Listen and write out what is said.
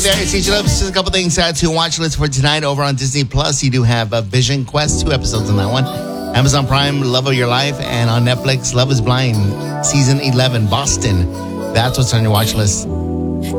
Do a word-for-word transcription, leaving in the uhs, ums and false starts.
there, it's H Love. Just a couple things uh, to watch list for tonight over on Disney Plus. You do have uh, Vision Quest, two episodes on that one. Amazon Prime, Love of Your Life, and on Netflix, Love is Blind, season eleven, Boston. That's what's on your watch list.